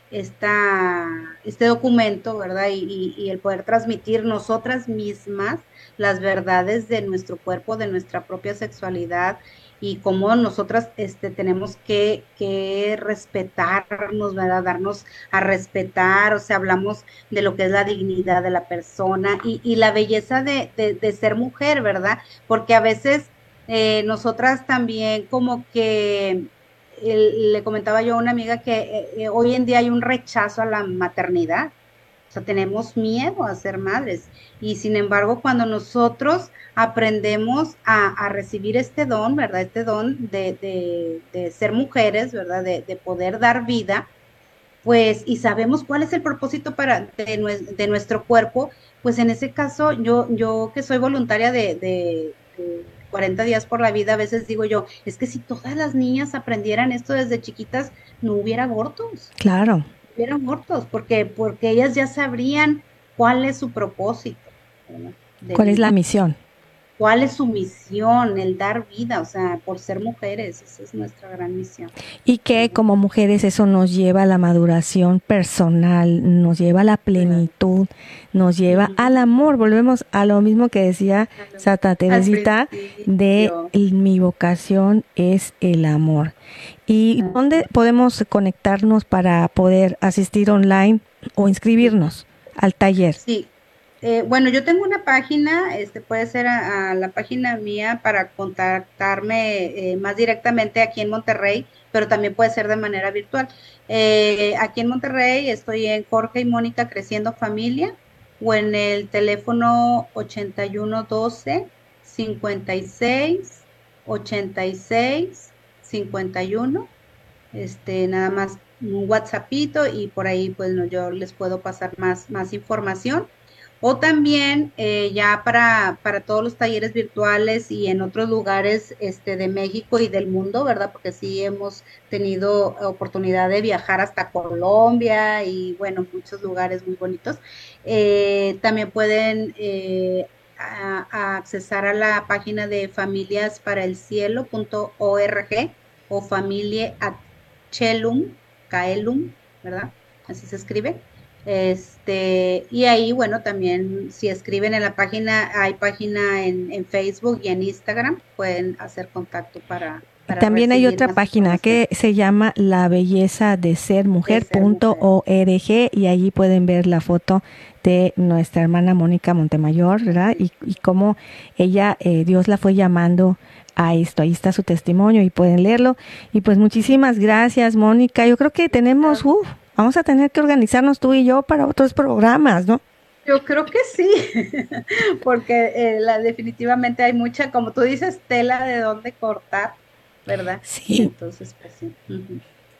este documento, ¿verdad? Y el poder transmitir nosotras mismas las verdades de nuestro cuerpo, de nuestra propia sexualidad y cómo nosotras tenemos que respetarnos, ¿verdad? Darnos a respetar, o sea, hablamos de lo que es la dignidad de la persona y la belleza de ser mujer, ¿verdad? Porque a veces nosotras también como que le comentaba yo a una amiga que hoy en día hay un rechazo a la maternidad, o sea, tenemos miedo a ser madres y sin embargo cuando nosotros aprendemos a recibir este don, ¿verdad? Este don de ser mujeres, ¿verdad? De poder dar vida, pues, y sabemos cuál es el propósito de nuestro cuerpo, pues en ese caso, yo que soy voluntaria de 40 días por la vida, a veces digo yo, es que si todas las niñas aprendieran esto desde chiquitas, no hubiera abortos, Claro. no hubiera abortos, porque ellas ya sabrían cuál es su propósito, ¿verdad? De ¿Cuál es la vida. misión? ¿Cuál es su misión? El dar vida, o sea, por ser mujeres, esa es nuestra gran misión. Y que como mujeres eso nos lleva a la maduración personal, nos lleva a la Claro. plenitud, nos lleva Ujú. al amor. Volvemos a lo mismo que decía Santa Al Teresita de principio. mi vocación es el amor. ¿Y Así dónde es. podemos conectarnos para poder asistir online o Ujú. inscribirnos al taller? Sí, bueno, yo tengo una página, puede ser a la página mía para contactarme más directamente aquí en Monterrey, pero también puede ser de manera virtual. Aquí en Monterrey estoy en Jorge y Mónica Creciendo Familia o en el teléfono 8112 56 86 51. Nada más un WhatsAppito y por ahí pues no, yo les puedo pasar más información. O también ya para todos los talleres virtuales y en otros lugares de México y del mundo, ¿verdad? Porque sí hemos tenido oportunidad de viajar hasta Colombia y bueno, muchos lugares muy bonitos. También pueden a accesar a la página de familiasparaelcielo.org o familia Chelum, Caelum, ¿verdad? Así se escribe. Y ahí, bueno, también si escriben en la página, hay página en Facebook y en Instagram, pueden hacer contacto Y para también hay recibir otra más página información que se llama la belleza de ser de ser mujer. mujer.org y allí pueden ver la foto de nuestra hermana Mónica Montemayor, ¿verdad? Y cómo ella, Dios la fue llamando a esto. Ahí está su testimonio y pueden leerlo. Y pues muchísimas gracias, Mónica. Yo creo que tenemos, vamos a tener que organizarnos tú y yo para otros programas, ¿no? Yo creo que sí, porque definitivamente hay mucha, como tú dices, tela de dónde cortar, ¿verdad? Sí. Entonces, pues sí. Ujú.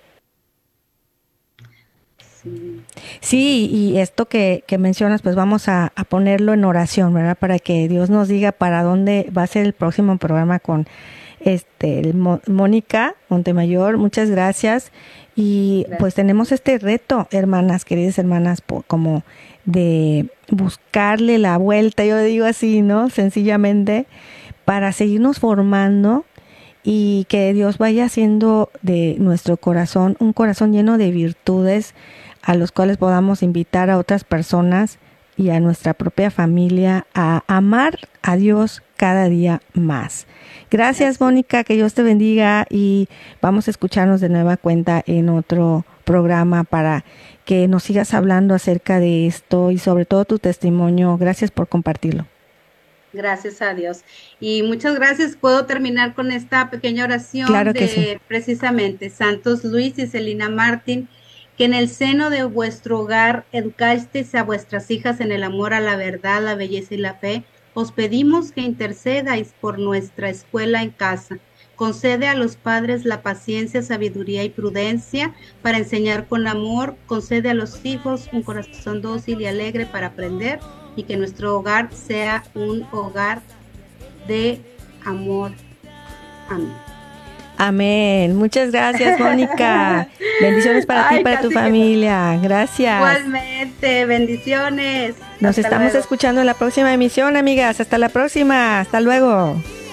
Sí. Sí, y esto que mencionas, pues vamos a ponerlo en oración, ¿verdad? Para que Dios nos diga para dónde va a ser el próximo programa con Mónica Montemayor. Muchas gracias. Y pues Gracias. tenemos este reto, hermanas, queridas hermanas, como de buscarle la vuelta, yo digo así, ¿no? Sencillamente, para seguirnos formando y que Dios vaya haciendo de nuestro corazón un corazón lleno de virtudes a los cuales podamos invitar a otras personas y a nuestra propia familia a amar a Dios cada día más. Gracias, Así es. Mónica, que Dios te bendiga y vamos a escucharnos de nueva cuenta en otro programa para que nos sigas hablando acerca de esto y sobre todo tu testimonio. Gracias por compartirlo. Gracias a Dios. Y muchas gracias. Puedo terminar con esta pequeña oración Claro que sí. de precisamente Santos Luis y Celina Martín, que en el seno de vuestro hogar educasteis a vuestras hijas en el amor a la verdad, la belleza y la fe. Os pedimos que intercedáis por nuestra escuela en casa. Concede a los padres la paciencia, sabiduría y prudencia para enseñar con amor. Concede a los hijos un corazón dócil y alegre para aprender y que nuestro hogar sea un hogar de amor. Amén. Amén. Muchas gracias, Mónica. Bendiciones para ti y Ay, para tu casi que no. familia. Gracias. Igualmente, bendiciones. Nos Hasta estamos luego. escuchando en la próxima emisión, amigas. Hasta la próxima. Hasta luego.